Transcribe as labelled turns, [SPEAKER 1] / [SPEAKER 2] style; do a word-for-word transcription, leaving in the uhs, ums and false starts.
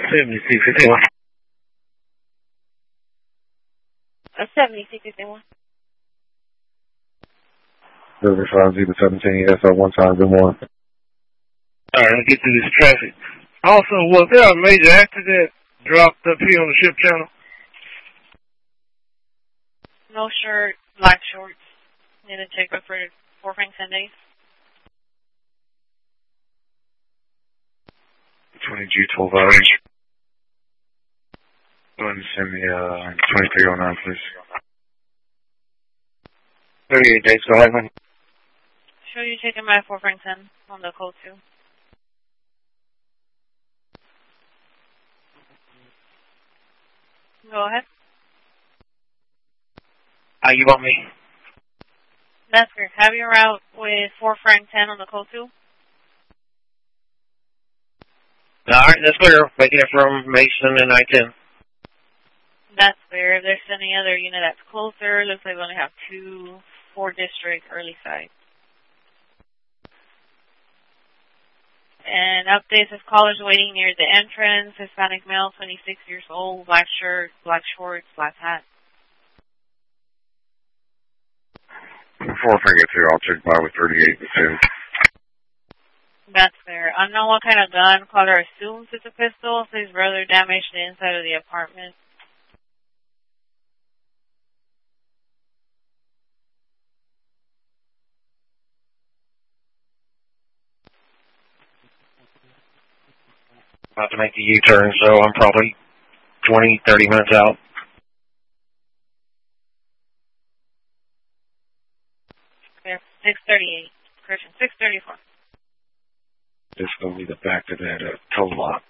[SPEAKER 1] seventy-six fifty-one.
[SPEAKER 2] A seventy-six fifty-one.
[SPEAKER 3] River five zero seventeen, yes, at one time, good morning.
[SPEAKER 1] Alright, let's get through this traffic. Also, was there a major accident dropped up here on the ship channel?
[SPEAKER 2] No shirt, black shorts. Need to check up for four Frank ten days.
[SPEAKER 3] twenty G twelve hours. Go ahead and send me uh, twenty-three oh nine, please.
[SPEAKER 1] thirty-eight days, go ahead, man.
[SPEAKER 2] Sure you checking my four Frank ten on the code two. Go ahead.
[SPEAKER 1] How you want me?
[SPEAKER 2] That's good. Have your route with four Frank ten on the code two.
[SPEAKER 1] Alright, that's clear. Making it from Mason and I ten.
[SPEAKER 2] That's fair. If there's any other unit that's closer, looks like we only have two, four district, early side. And updates of callers waiting near the entrance. Hispanic male, twenty-six years old, black shirt, black shorts, black hat.
[SPEAKER 3] Before I get here, I'll check by with thirty-eight and two.
[SPEAKER 2] That's fair. Unknown what kind of gun. Caller assumes it's a pistol. His brother damaged the inside of the apartment.
[SPEAKER 1] About to make the U-turn, so I'm probably twenty, thirty minutes out.
[SPEAKER 2] Fair. six thirty-eight. Correction, six thirty-four.
[SPEAKER 3] This is going to be the back of that uh, toe lock.